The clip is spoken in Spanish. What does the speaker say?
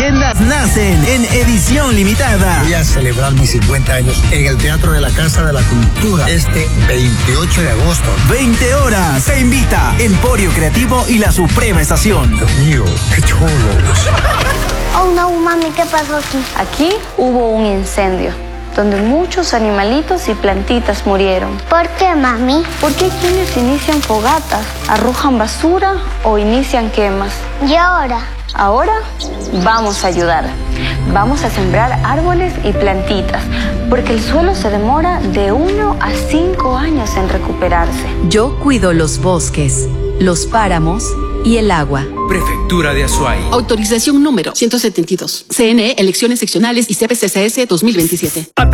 leyendas nacen en edición limitada. Voy a celebrar mis 50 años en el Teatro de la Casa de la Cultura este 28 de agosto. 20 horas. Te invita Emporio Creativo y la Suprema Estación. Dios mío, qué cholos. Oh no, mami, ¿qué pasó aquí? Aquí hubo un incendio, donde muchos animalitos y plantitas murieron. ¿Por qué, mami? Porque hay quienes inician fogatas, arrojan basura o inician quemas. ¿Y ahora? Ahora vamos a ayudar. Vamos a sembrar árboles y plantitas, porque el suelo se demora de 1 a 5 años en recuperarse. Yo cuido los bosques, los páramos y el agua. Prefectura de Azuay. Autorización número 172. CNE, elecciones seccionales y CPCCS 2027.